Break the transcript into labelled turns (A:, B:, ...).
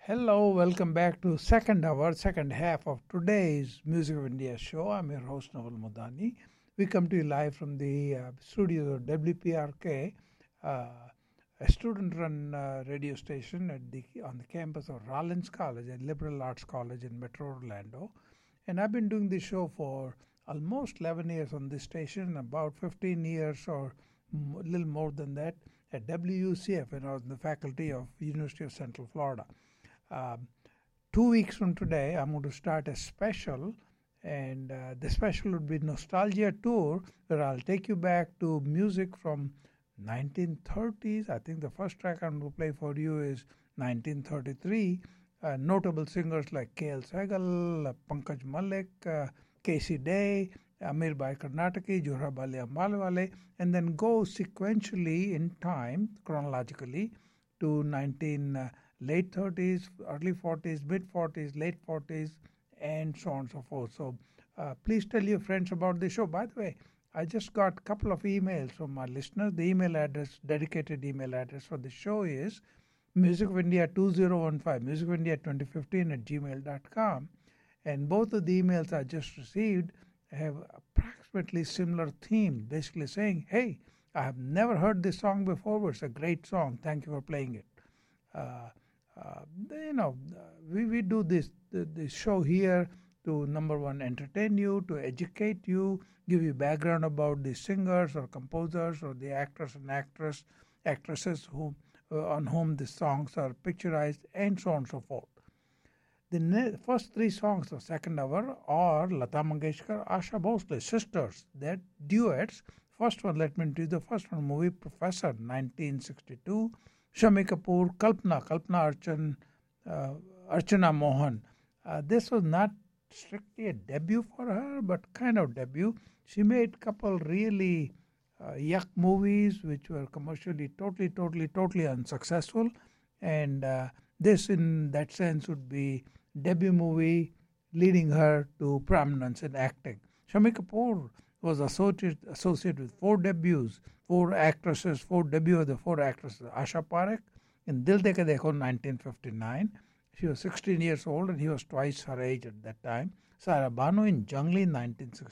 A: Hello, welcome back to second hour, second half of today's Music of India show. I'm your host Naval Modani. We come to you live from the studios of WPRK, a student-run radio station on the campus of Rollins College and Liberal Arts College in Metro Orlando. And I've been doing this show for almost 11 years on this station, about 15 years or a little more than that at WUCF, and I was in the faculty of University of Central Florida. Um, 2 weeks from today, I'm going to start a special, and the special would be Nostalgia Tour, where I'll take you back to music from 1930s. I think the first track I'm going to play for you is 1933. Notable singers like K.L. Sehgal, Pankaj Malik, Casey Day, Amir Bhai Karnataki, Johra Bali Ambalwale, and then go sequentially in time, chronologically, to 19 late 30s, early 40s, mid 40s, late 40s, and so on and so forth. So please tell your friends about the show. By the way, I just got a couple of emails from my listeners. The email address, dedicated email address for the show is musicofindia2015, musicofindia2015 at gmail.com. And both of the emails I just received have approximately similar theme, basically saying, hey, I have never heard this song before, but it's a great song. Thank you for playing it. Uh, uh, we do this show here to, number one, entertain you, to educate you, give you background about the singers or composers or the actors and actresses on whom the songs are picturized, and so on and so forth. The first three songs of second hour are Lata Mangeshkar, Asha Bhosle, sisters, their duets. First one, let me introduce the first one, movie Professor, 1962. Shami Kapoor, Archana Mohan. This was not strictly a debut for her, but kind of debut. She made a couple really yuck movies which were commercially totally unsuccessful. And this, in that sense, would be debut movie leading her to prominence in acting. Shami Kapoor was associated with four debuts, four debut of the four actresses. Asha Parekh in Dil De Ke Dekho 1959. She was 16 years old and he was twice her age at that time. Sara Banu in Jungli